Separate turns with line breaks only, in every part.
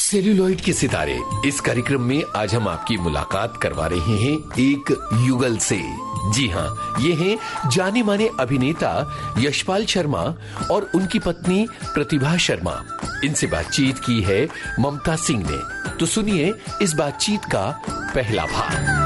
Celluloid के सितारे इस कार्यक्रम में आज हम आपकी मुलाकात करवा रहे हैं एक युगल से। जी हाँ, ये हैं जाने माने अभिनेता यशपाल शर्मा और उनकी पत्नी प्रतिभा शर्मा। इनसे बातचीत की है ममता सिंह ने। तो सुनिए इस बातचीत का पहला भाग।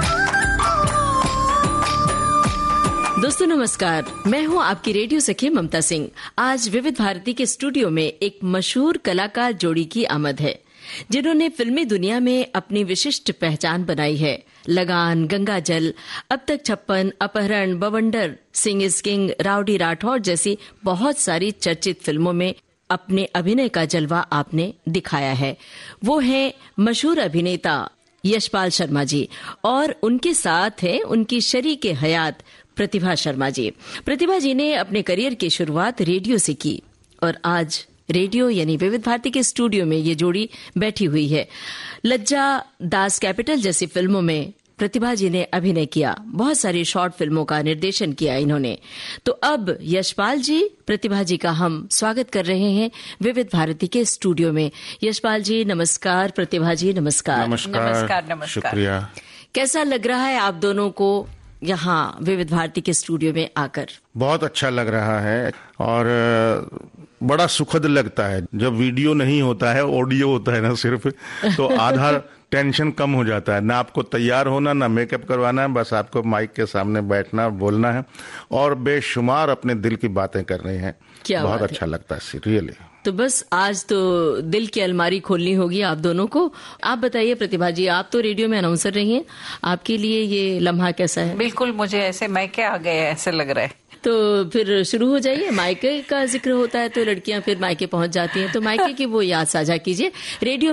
दोस्तों नमस्कार, मैं हूं आपकी रेडियो सखी ममता सिंह। आज विविध भारती के स्टूडियो में एक मशहूर कलाकार जोड़ी की आमद है, जिन्होंने फिल्मी दुनिया में अपनी विशिष्ट पहचान बनाई है। लगान, गंगाजल, अब तक 56, अपहरण, बवंडर, Singh is king, rowdy Rathore जैसी बहुत सारी चर्चित फिल्मों में अपने अभिनय का जलवा आपने दिखाया है। वो है मशहूर अभिनेता यशपाल शर्मा जी, और उनके साथ है उनकी शरीके हयात प्रतिभा शर्मा जी। प्रतिभा जी ने अपने करियर की शुरुआत रेडियो से की और आज रेडियो यानी विविध भारती के स्टूडियो में ये जोड़ी बैठी हुई है। लज्जा, दास कैपिटल जैसी फिल्मों में प्रतिभा जी ने अभिनय किया। बहुत सारी शॉर्ट फिल्मों का निर्देशन किया इन्होंने। तो अब यशपाल जी, प्रतिभा जी का हम स्वागत कर रहे हैं विविध भारती के स्टूडियो में। यशपाल जी नमस्कार, प्रतिभा जी नमस्कार।
नमस्कार। शुक्रिया।
कैसा लग रहा है आप दोनों को यहाँ विविध भारती के स्टूडियो में आकर?
बहुत अच्छा लग रहा है और बड़ा सुखद लगता है। जब वीडियो नहीं होता है, ऑडियो होता है ना सिर्फ, तो आधा टेंशन कम हो जाता है। ना आपको तैयार होना, ना मेकअप करवाना है, बस आपको माइक के सामने बैठना, बोलना है और बेशुमार अपने दिल की बातें कर रहे हैं। बहुत अच्छा लगता है रियली।
तो बस आज तो दिल की अलमारी खोलनी होगी आप दोनों को। आप बताइए प्रतिभा जी, आप तो रेडियो में अनाउंसर रही हैं, आपके लिए ये लम्हा कैसा है?
बिल्कुल, मुझे ऐसे मायके आ गए ऐसे लग रहा है।
तो फिर शुरू हो जाइए। मायके का जिक्र होता है तो लड़कियां फिर मायके पहुंच जाती हैं, तो मायके की वो याद साझा कीजिए। रेडियो